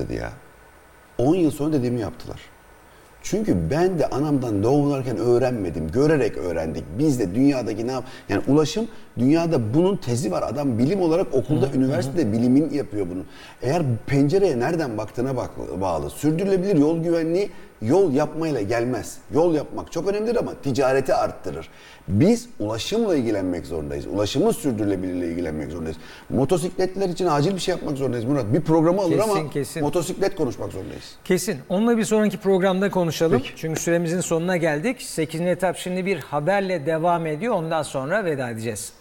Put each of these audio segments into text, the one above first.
dedi ya. 10 yıl sonra dediğimi yaptılar. Çünkü ben de anamdan doğumlarken öğrenmedim. Görerek öğrendik. Biz de dünyadaki yani ulaşım, dünyada bunun tezi var. Adam bilim olarak okulda, üniversitede bilimin yapıyor bunu. Eğer pencereye nereden baktığına bağlı. Sürdürülebilir yol güvenliği yol yapmayla gelmez. Yol yapmak çok önemlidir ama ticareti arttırır. Biz ulaşımla ilgilenmek zorundayız. Ulaşımın sürdürülebilirliğiyle ilgilenmek zorundayız. Motosikletler için acil bir şey yapmak zorundayız Murat. Bir programı alır ama motosiklet konuşmak zorundayız. Kesin. Onunla bir sonraki programda konuşalım. Peki. Çünkü süremizin sonuna geldik. 8. etap şimdi bir haberle devam ediyor. Ondan sonra veda edeceğiz.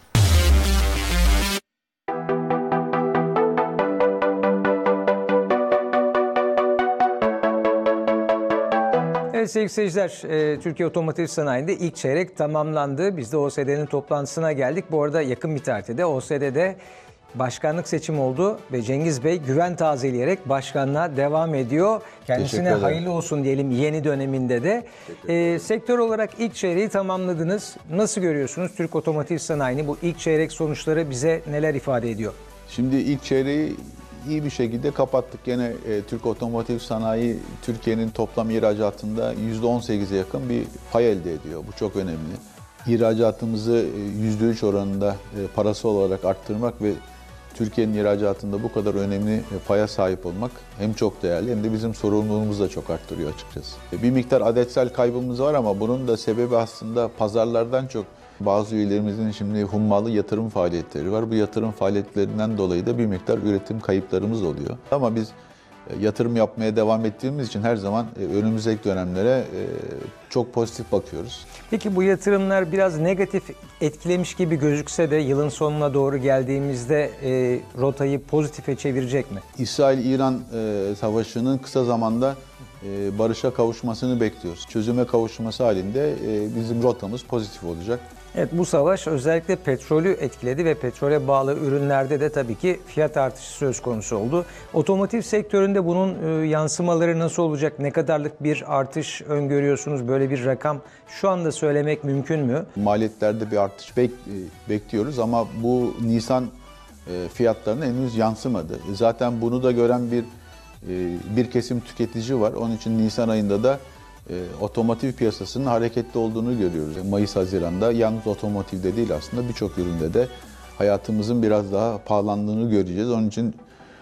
Evet sevgili seyirciler, Türkiye Otomotiv Sanayi'nde ilk çeyrek tamamlandı. Biz de OSD'nin toplantısına geldik. Bu arada yakın bir tarihte de OSD'de başkanlık seçimi oldu ve Cengiz Bey güven tazeleyerek başkanlığa devam ediyor. Kendisine hayırlı olsun diyelim yeni döneminde de. Sektör olarak ilk çeyreği tamamladınız. Nasıl görüyorsunuz Türk Otomotiv Sanayi'ni? Bu ilk çeyrek sonuçları bize neler ifade ediyor? Şimdi ilk çeyreği iyi bir şekilde kapattık. Gene Türk Otomotiv Sanayi Türkiye'nin toplam ihracatında %18'e yakın bir pay elde ediyor. Bu çok önemli. İhracatımızı %3 oranında parasal olarak arttırmak ve Türkiye'nin ihracatında bu kadar önemli paya sahip olmak hem çok değerli hem de bizim sorumluluğumuzu da çok arttırıyor açıkçası. Bir miktar adetsel kaybımız var ama bunun da sebebi aslında pazarlardan çok bazı üyelerimizin şimdi hummalı yatırım faaliyetleri var. Bu yatırım faaliyetlerinden dolayı da bir miktar üretim kayıplarımız oluyor. Ama biz yatırım yapmaya devam ettiğimiz için her zaman önümüzdeki dönemlere çok pozitif bakıyoruz. Peki bu yatırımlar biraz negatif etkilemiş gibi gözükse de yılın sonuna doğru geldiğimizde rotayı pozitife çevirecek mi? İsrail-İran savaşının kısa zamanda barışa kavuşmasını bekliyoruz. Çözüme kavuşması halinde bizim rotamız pozitif olacak. Evet, bu savaş özellikle petrolü etkiledi ve petrole bağlı ürünlerde de tabii ki fiyat artışı söz konusu oldu. Otomotiv sektöründe bunun yansımaları nasıl olacak? Ne kadarlık bir artış öngörüyorsunuz? Böyle bir rakam şu anda söylemek mümkün mü? Maliyetlerde bir artış bekliyoruz ama bu Nisan fiyatlarına henüz yansımadı. Zaten bunu da gören bir kesim tüketici var. Onun için Nisan ayında da otomotiv piyasasının hareketli olduğunu görüyoruz. Mayıs-Haziran'da yalnız otomotivde değil aslında birçok üründe de hayatımızın biraz daha pahalandığını göreceğiz. Onun için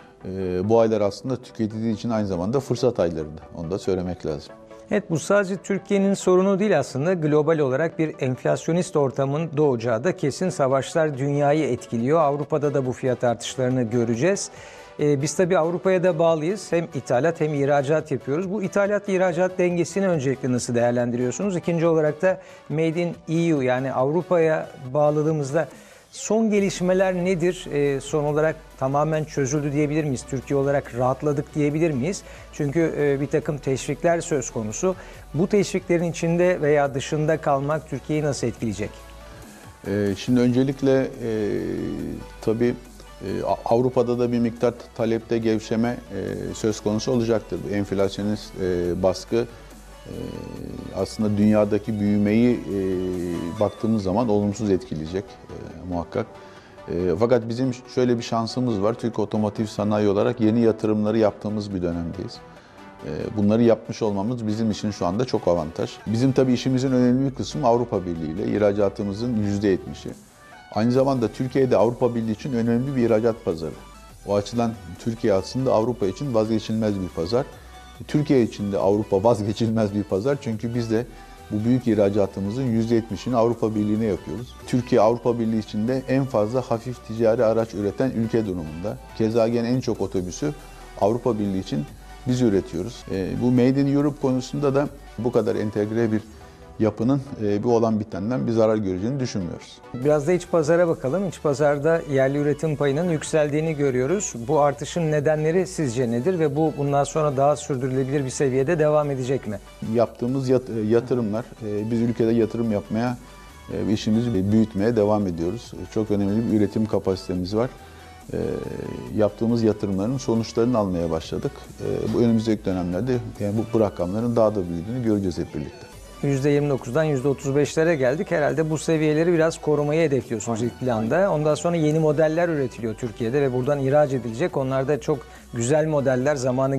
bu aylar aslında tüketici için aynı zamanda fırsat aylarında. Onu da söylemek lazım. Evet, bu sadece Türkiye'nin sorunu değil aslında. Global olarak bir enflasyonist ortamın doğacağı da kesin. Savaşlar dünyayı etkiliyor. Avrupa'da da bu fiyat artışlarını göreceğiz. Biz tabii Avrupa'ya da bağlıyız. Hem ithalat hem ihracat yapıyoruz. Bu ithalat-ihracat dengesini öncelikle nasıl değerlendiriyorsunuz? İkinci olarak da Made in EU yani Avrupa'ya bağlılığımızda son gelişmeler nedir? Son olarak tamamen çözüldü diyebilir miyiz? Türkiye olarak rahatladık diyebilir miyiz? Çünkü bir takım teşvikler söz konusu. Bu teşviklerin içinde veya dışında kalmak Türkiye'yi nasıl etkileyecek? Şimdi öncelikle tabii Avrupa'da da bir miktar talepte gevşeme söz konusu olacaktır. Enflasyonist baskı aslında dünyadaki büyümeyi baktığımız zaman olumsuz etkileyecek muhakkak. Fakat bizim şöyle bir şansımız var. Türk Otomotiv Sanayi olarak yeni yatırımları yaptığımız bir dönemdeyiz. Bunları yapmış olmamız bizim için şu anda çok avantaj. Bizim tabii işimizin önemli bir kısmı Avrupa Birliği ile ihracatımızın %70'i. Aynı zamanda Türkiye'de Avrupa Birliği için önemli bir ihracat pazarı. O açıdan Türkiye aslında Avrupa için vazgeçilmez bir pazar. Türkiye için de Avrupa vazgeçilmez bir pazar. Çünkü biz de bu büyük ihracatımızın %70'ini Avrupa Birliği'ne yapıyoruz. Türkiye Avrupa Birliği içinde en fazla hafif ticari araç üreten ülke durumunda. Keza gene en çok otobüsü Avrupa Birliği için biz üretiyoruz. Bu Made in Europe konusunda da bu kadar entegre bir yapının bir olan bitenden bir zarar göreceğini düşünmüyoruz. Biraz da iç pazara bakalım. İç pazarda yerli üretim payının yükseldiğini görüyoruz. Bu artışın nedenleri sizce nedir ve bu bundan sonra daha sürdürülebilir bir seviyede devam edecek mi? Yaptığımız yatırımlar, biz ülkede yatırım yapmaya, işimizi büyütmeye devam ediyoruz. Çok önemli bir üretim kapasitemiz var. Yaptığımız yatırımların sonuçlarını almaya başladık. Bu önümüzdeki dönemlerde yani bu rakamların daha da büyüdüğünü göreceğiz hep birlikte. %29'dan %35'lere geldik. Herhalde bu seviyeleri biraz korumayı hedefliyorsunuz ilk planda. Ondan sonra yeni modeller üretiliyor Türkiye'de ve buradan ihraç edilecek. Onlar da çok güzel modeller, zamanı